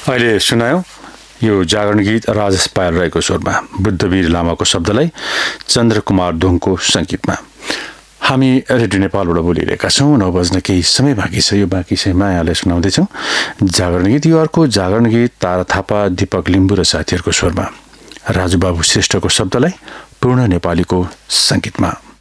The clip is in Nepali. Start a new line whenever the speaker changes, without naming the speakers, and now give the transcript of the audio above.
अहिले सुनायौं यो जागरण गीत राजेश पायल रहेको स्वरमा बुद्धवीर लामाको शब्दलाई चन्द्रकुमार दोङको संगीतमा। हामी रेडियो नेपालबाट बोलिरहेका छौं। 9 बज्न केही समय बाँकी छ। यो बाँकी समयमा यहाँलाई सुनाउँदैछौं जागरण गीत। यो अर्को जागरण गीत तारा थापा, दीपक लिम्बू र साथीहरूको स्वरमा राजुबाबु श्रेष्ठको शब्दलाई पूर्ण नेपालीको संगीतमा।